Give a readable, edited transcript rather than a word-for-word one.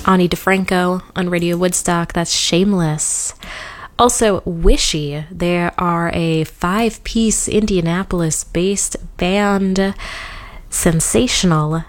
Ani DeFranco on Radio Woodstock. That's Shameless. Also, Wishy. They are a 5-piece Indianapolis-based band. Sensational.